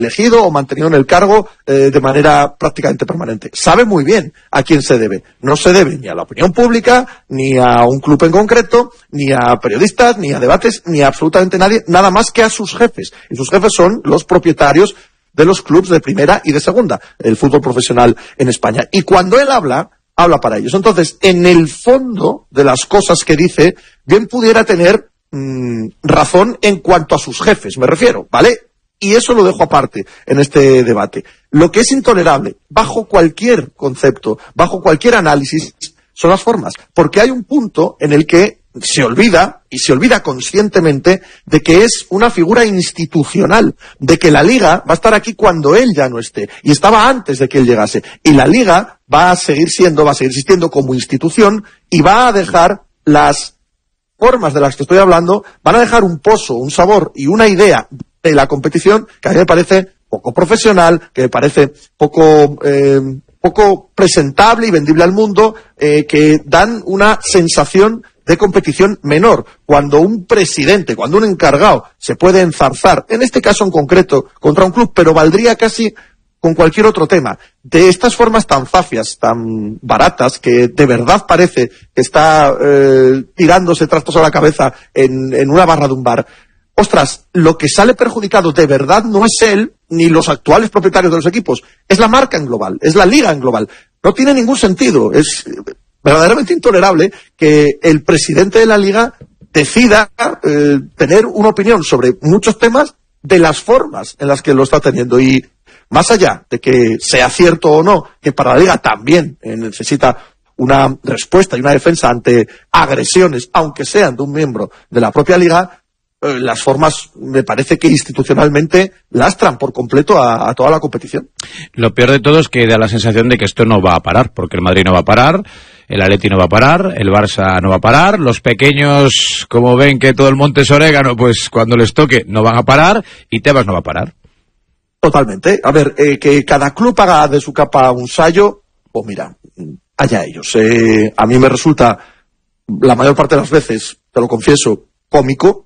elegido o mantenido en el cargo de manera prácticamente permanente. Sabe muy bien a quién se debe. No se debe ni a la opinión pública, ni a un club en concreto, ni a periodistas, ni a debates, ni a absolutamente nadie, nada más que a sus jefes. Y sus jefes son los propietarios de los clubes de primera y de segunda, el fútbol profesional en España. Y cuando él habla para ellos. Entonces, en el fondo de las cosas que dice, bien pudiera tener razón en cuanto a sus jefes, me refiero, ¿vale? Y eso lo dejo aparte en este debate. Lo que es intolerable, bajo cualquier concepto, bajo cualquier análisis, son las formas. Porque hay un punto en el que se olvida, y se olvida conscientemente, de que es una figura institucional, de que la Liga va a estar aquí cuando él ya no esté, y estaba antes de que él llegase. Y la Liga va a seguir existiendo como institución, y va a dejar las formas de las que estoy hablando, van a dejar un pozo, un sabor y una idea de la competición que a mí me parece poco profesional, que me parece poco presentable y vendible al mundo, que dan una sensación de competición menor. Cuando un presidente, cuando un encargado se puede enzarzar, en este caso en concreto, contra un club, pero valdría casi con cualquier otro tema, de estas formas tan zafias, tan baratas, que de verdad parece que está tirándose trastos a la cabeza en una barra de un bar. Ostras, lo que sale perjudicado de verdad no es él, ni los actuales propietarios de los equipos, es la marca en global, es la liga en global. No tiene ningún sentido, es verdaderamente intolerable que el presidente de la liga decida tener una opinión sobre muchos temas de las formas en las que lo está teniendo. Y más allá de que sea cierto o no, que para la liga también necesita una respuesta y una defensa ante agresiones, aunque sean de un miembro de la propia liga, las formas me parece que institucionalmente lastran por completo a toda la competición. Lo peor de todo es que da la sensación de que esto no va a parar, porque el Madrid no va a parar, el Atleti no va a parar, el Barça no va a parar, los pequeños, como ven que todo el monte es orégano, pues cuando les toque no van a parar, y Tebas no va a parar. Totalmente. A ver, que cada club haga de su capa un sayo, pues mira, allá ellos. A mí me resulta, la mayor parte de las veces, te lo confieso, cómico,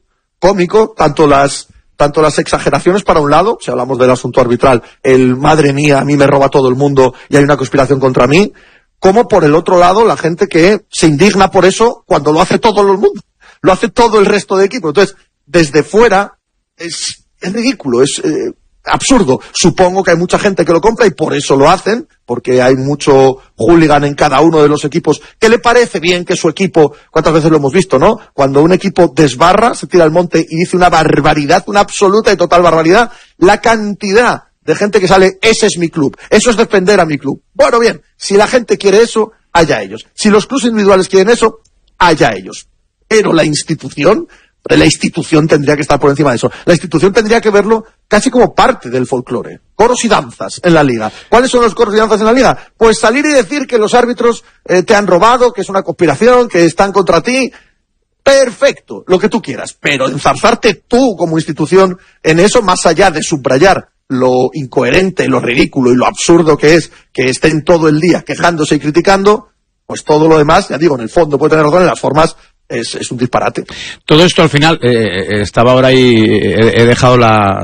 tanto las exageraciones para un lado, si hablamos del asunto arbitral, el madre mía, a mí me roba todo el mundo y hay una conspiración contra mí, como por el otro lado la gente que se indigna por eso cuando lo hace todo el mundo, lo hace todo el resto de equipos. Entonces, desde fuera es ridículo, es absurdo. Supongo que hay mucha gente que lo compra y por eso lo hacen, porque hay mucho hooligan en cada uno de los equipos que le parece bien que su equipo, cuántas veces lo hemos visto, ¿no? Cuando un equipo desbarra, se tira al monte y dice una barbaridad, una absoluta y total barbaridad, la cantidad de gente que sale, ese es mi club, eso es defender a mi club. Bueno, bien, si la gente quiere eso, allá ellos. Si los clubes individuales quieren eso, allá ellos. Pero la institución tendría que estar por encima de eso. La institución tendría que verlo casi como parte del folclore. Coros y danzas en la liga. ¿Cuáles son los coros y danzas en la liga? Pues salir y decir que los árbitros te han robado, que es una conspiración, que están contra ti. Perfecto, lo que tú quieras. Pero enzarzarte tú como institución en eso, más allá de subrayar lo incoherente, lo ridículo y lo absurdo que es que estén todo el día quejándose y criticando, pues todo lo demás, ya digo, en el fondo puede tener razón, en las formas es un disparate. Todo esto al final, estaba ahora ahí, he dejado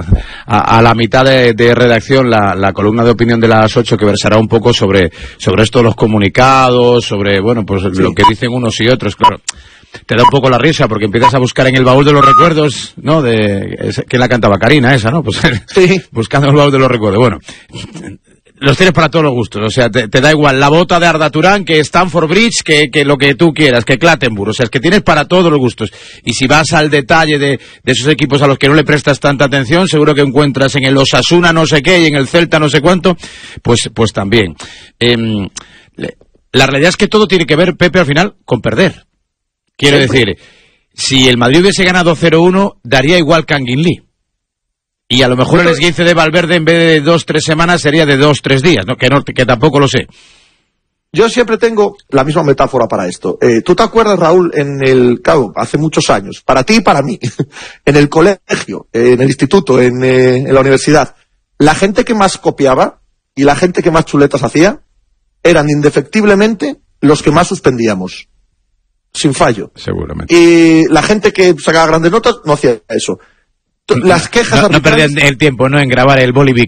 a la mitad de redacción la columna de opinión de las 8 que versará un poco sobre esto de los comunicados, sobre, bueno, pues sí, lo que dicen unos y otros, claro. Te da un poco la risa porque empiezas a buscar en el baúl de los recuerdos, ¿no? ¿Quién la cantaba? Karina, esa, ¿no? Pues sí. Buscando el baúl de los recuerdos. Bueno, los tienes para todos los gustos, o sea, te da igual la bota de Arda Turán, que Stamford Bridge, que lo que tú quieras, que Clattenburg, o sea, es que tienes para todos los gustos. Y si vas al detalle de esos equipos a los que no le prestas tanta atención, seguro que encuentras en el Osasuna no sé qué y en el Celta no sé cuánto, pues también. La realidad es que todo tiene que ver, Pepe, al final, con perder. Quiero decir, si el Madrid hubiese ganado 0-1, daría igual Kangin Lee. Y a lo mejor el esguince de Valverde en vez de 2-3 semanas sería de 2-3 días, ¿no? Que tampoco lo sé. Yo siempre tengo la misma metáfora para esto. ¿Tú te acuerdas, Raúl, hace muchos años, para ti y para mí, en el colegio, en el instituto, en la universidad, la gente que más copiaba y la gente que más chuletas hacía eran indefectiblemente los que más suspendíamos? Sin fallo. Seguramente. Y la gente que sacaba grandes notas no hacía eso. Las quejas no perdían el tiempo, ¿no? En grabar el boli